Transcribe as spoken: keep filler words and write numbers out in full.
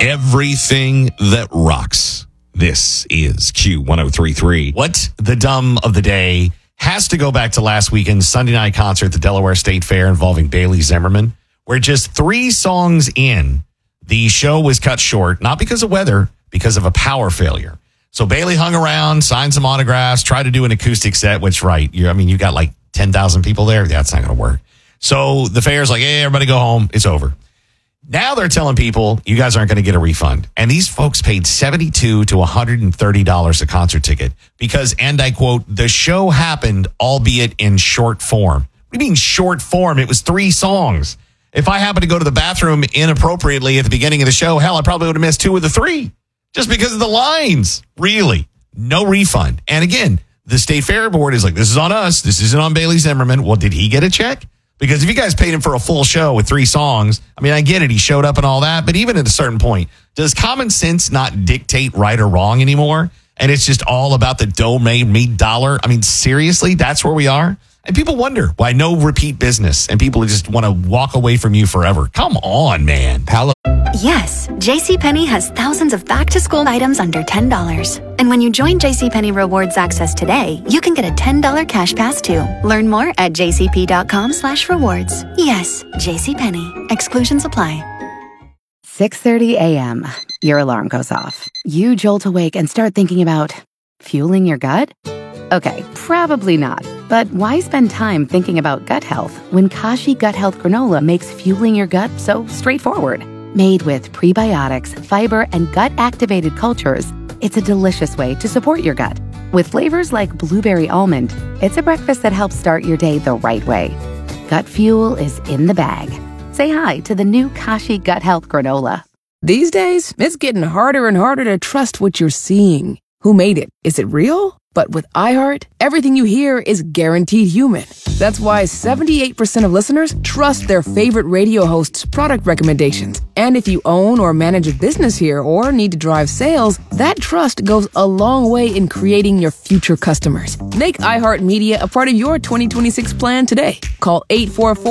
Everything that rocks. This is Q one oh three point three. What the dumb of the day has to go back to last weekend's Sunday night concert at the Delaware State Fair involving Bailey Zimmerman, where just three songs in, the show was cut short, not because of weather, because of a power failure. So Bailey hung around, signed some autographs, tried to do an acoustic set, which, right, you I mean, you got like ten thousand people there. That's not going to work. So the fair's like, hey, everybody go home. It's over. Now they're telling people, you guys aren't going to get a refund. And these folks paid seventy-two to one hundred thirty dollars a concert ticket because, and I quote, the show happened, albeit in short form. What do you mean short form? It was three songs. If I happened to go to the bathroom inappropriately at the beginning of the show, hell, I probably would have missed two of the three just because of the lines. Really, no refund. And again, the State Fair Board is like, this is on us. This isn't on Bailey Zimmerman. Well, did he get a check? Because if you guys paid him for a full show with three songs, I mean, I get it. He showed up and all that. But even at a certain point, does common sense not dictate right or wrong anymore? And it's just all about the domain me dollar. I mean, seriously, that's where we are. And people wonder why no repeat business and people just want to walk away from you forever. Come on, man. Palo- Yes, JCPenney has thousands of back-to-school items under ten dollars. And when you join JCPenney Rewards Access today, you can get a ten dollars cash pass too. Learn more at jcp.com slash rewards. Yes, JCPenney. Exclusions apply. six thirty a.m. Your alarm goes off. You jolt awake and start thinking about fueling your gut? Okay, probably not. But why spend time thinking about gut health when Kashi Gut Health Granola makes fueling your gut so straightforward? Made with prebiotics, fiber, and gut-activated cultures, it's a delicious way to support your gut. With flavors like blueberry almond, it's a breakfast that helps start your day the right way. Gut fuel is in the bag. Say hi to the new Kashi Gut Health Granola. These days, it's getting harder and harder to trust what you're seeing. Who made it? Is it real? But with iHeart, everything you hear is guaranteed human. That's why seventy-eight percent of listeners trust their favorite radio host's product recommendations. And if you own or manage a business here or need to drive sales, that trust goes a long way in creating your future customers. Make iHeartMedia a part of your twenty twenty-six plan today. Call eight four four